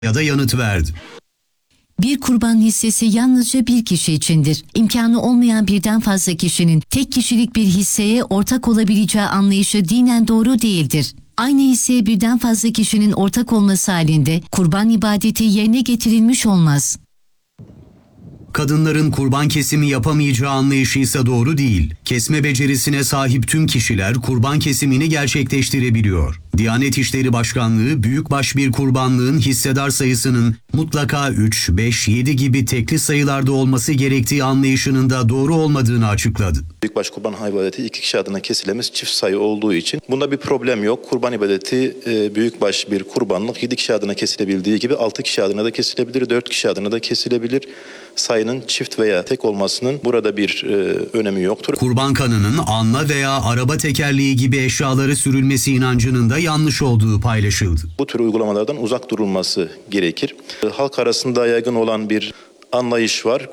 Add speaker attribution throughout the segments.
Speaker 1: ya da yanıt verdi.
Speaker 2: Bir kurban hissesi yalnızca bir kişi içindir. İmkanı olmayan birden fazla kişinin tek kişilik bir hisseye ortak olabileceği anlayışı dinen doğru değildir. Aynı hisseye birden fazla kişinin ortak olması halinde kurban ibadeti yerine getirilmiş olmaz.
Speaker 1: Kadınların kurban kesimi yapamayacağı anlayışı ise doğru değil. Kesme becerisine sahip tüm kişiler kurban kesimini gerçekleştirebiliyor. Diyanet İşleri Başkanlığı, büyükbaş bir kurbanlığın hissedar sayısının mutlaka 3, 5, 7 gibi tekli sayılarda olması gerektiği anlayışının da doğru olmadığını açıkladı.
Speaker 3: Büyükbaş kurban ibadeti 2 kişi adına kesilemez çift sayı olduğu için bunda bir problem yok. Kurban ibadeti büyükbaş bir kurbanlık 7 kişi adına kesilebildiği gibi 6 kişi adına da kesilebilir, 4 kişi adına da kesilebilir. Sayının çift veya tek olmasının burada bir önemi yoktur.
Speaker 1: Kurban kanının anla veya araba tekerleği gibi eşyaları sürülmesi inancının da yanlış olduğu paylaşıldı.
Speaker 3: Bu tür uygulamalardan uzak durulması gerekir. Halk arasında yaygın olan bir anlayış var.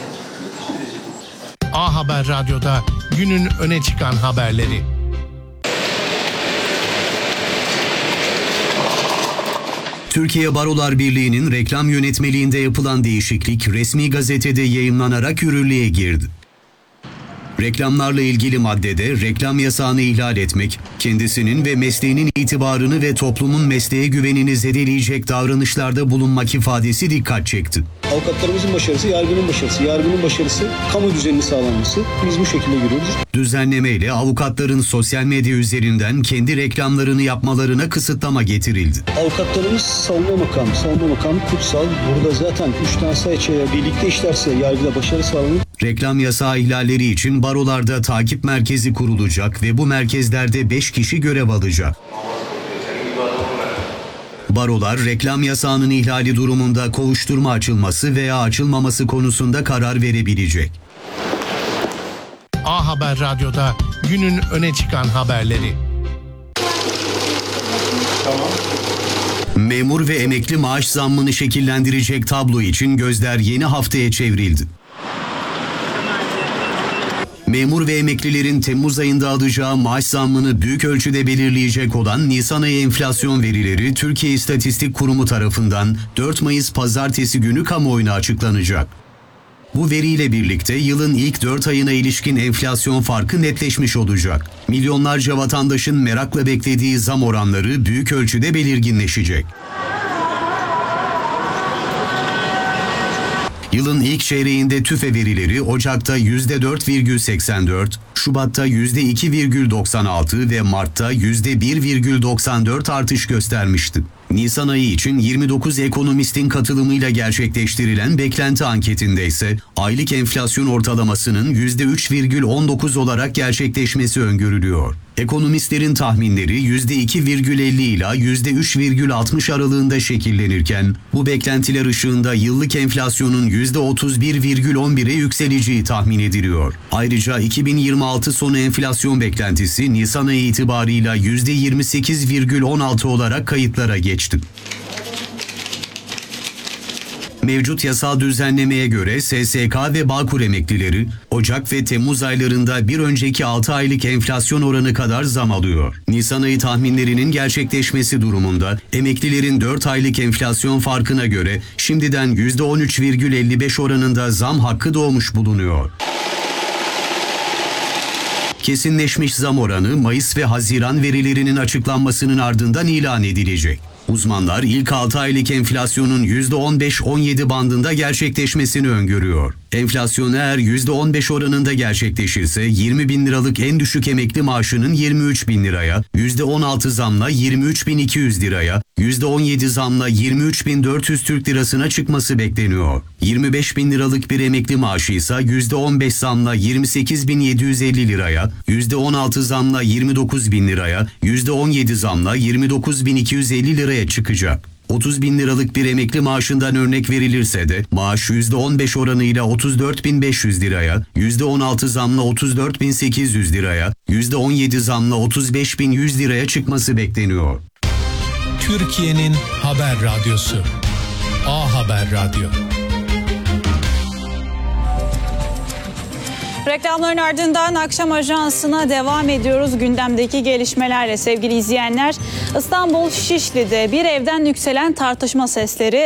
Speaker 4: A Haber Radyo'da günün öne çıkan haberleri.
Speaker 1: Türkiye Barolar Birliği'nin reklam yönetmeliğinde yapılan değişiklik resmi gazetede yayımlanarak yürürlüğe girdi. Reklamlarla ilgili maddede reklam yasağını ihlal etmek, kendisinin ve mesleğinin itibarını ve toplumun mesleğe güvenini zedeleyecek davranışlarda bulunmak ifadesi dikkat çekti.
Speaker 5: Avukatlarımızın başarısı, yargının başarısı. Yargının başarısı, kamu düzeninin sağlanması. Biz bu şekilde görüyoruz.
Speaker 1: Düzenlemeyle avukatların sosyal medya üzerinden kendi reklamlarını yapmalarına kısıtlama getirildi.
Speaker 5: Avukatlarımız savunma makamı kutsal. Burada zaten 3 tane sayıya birlikte işlerse yargıda başarı sağlanır.
Speaker 1: Reklam yasağı ihlalleri için barolarda takip merkezi kurulacak ve bu merkezlerde 5 kişi görev alacak. Barolar reklam yasağının ihlali durumunda kovuşturma açılması veya açılmaması konusunda karar verebilecek.
Speaker 4: A Haber Radyo'da günün öne çıkan haberleri.
Speaker 1: Memur ve emekli maaş zammını şekillendirecek tablo için gözler yeni haftaya çevrildi. Memur ve emeklilerin Temmuz ayında alacağı maaş zammını büyük ölçüde belirleyecek olan Nisan ayı enflasyon verileri Türkiye İstatistik Kurumu tarafından 4 Mayıs Pazartesi günü kamuoyuna açıklanacak. Bu veriyle birlikte yılın ilk 4 ayına ilişkin enflasyon farkı netleşmiş olacak. Milyonlarca vatandaşın merakla beklediği zam oranları büyük ölçüde belirginleşecek. Yılın ilk çeyreğinde TÜFE verileri Ocak'ta %4,84, Şubat'ta %2,96 ve Mart'ta %1,94 artış göstermişti. Nisan ayı için 29 ekonomistin katılımıyla gerçekleştirilen beklenti anketinde ise aylık enflasyon ortalamasının %3,19 olarak gerçekleşmesi öngörülüyor. Ekonomistlerin tahminleri %2,50 ila %3,60 aralığında şekillenirken bu beklentiler ışığında yıllık enflasyonun %31,11'e yükseleceği tahmin ediliyor. Ayrıca 2026 sonu enflasyon beklentisi Nisan ayı itibarıyla %28,16 olarak kayıtlara geçti. Mevcut yasal düzenlemeye göre SSK ve Bağkur emeklileri Ocak ve Temmuz aylarında bir önceki 6 aylık enflasyon oranı kadar zam alıyor. Nisan ayı tahminlerinin gerçekleşmesi durumunda emeklilerin 4 aylık enflasyon farkına göre şimdiden %13,55 oranında zam hakkı doğmuş bulunuyor. Kesinleşmiş zam oranı Mayıs ve Haziran verilerinin açıklanmasının ardından ilan edilecek. Uzmanlar ilk 6 aylık enflasyonun %15-17 bandında gerçekleşmesini öngörüyor. Enflasyon eğer %15 oranında gerçekleşirse 20 bin liralık en düşük emekli maaşının 23 bin liraya, %16 zamla 23.200 liraya, %17 zamla 23.400 Türk lirasına çıkması bekleniyor. 25 bin liralık bir emekli maaşı ise %15 zamla 28.750 liraya, %16 zamla 29 bin liraya, %17 zamla 29.250 liraya çıkacak. 30 bin liralık bir emekli maaşından örnek verilirse de maaş %15 oranıyla 34.500 liraya, %16 zamla 34.800 liraya, %17 zamla 35.100 liraya çıkması bekleniyor.
Speaker 4: Türkiye'nin haber radyosu. A Haber Radyo.
Speaker 6: Reklamların ardından akşam ajansına devam ediyoruz. Gündemdeki gelişmelerle sevgili izleyenler. İstanbul Şişli'de bir evden yükselen tartışma sesleri